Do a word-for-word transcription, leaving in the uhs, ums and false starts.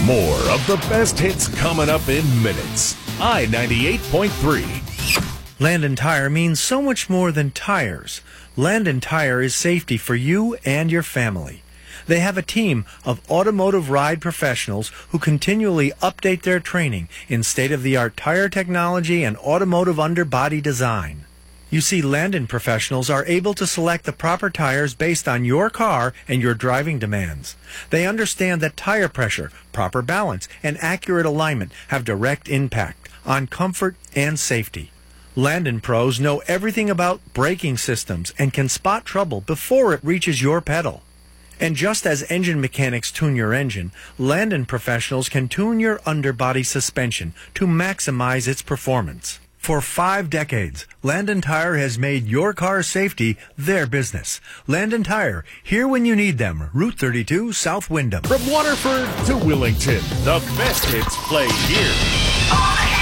More of the best hits coming up in minutes. I ninety-eight point three. Landon Tire means so much more than tires. Landon Tire is safety for you and your family. They have a team of automotive ride professionals who continually update their training in state-of-the-art tire technology and automotive underbody design. You see, Landon professionals are able to select the proper tires based on your car and your driving demands. They understand that tire pressure, proper balance, and accurate alignment have direct impact on comfort and safety. Landon pros know everything about braking systems and can spot trouble before it reaches your pedal. And just as engine mechanics tune your engine, Landon professionals can tune your underbody suspension to maximize its performance. For five decades, Landon Tire has made your car's safety their business. Landon Tire, here when you need them. Route thirty-two, South Windham. From Waterford to Willington, the best hits play here.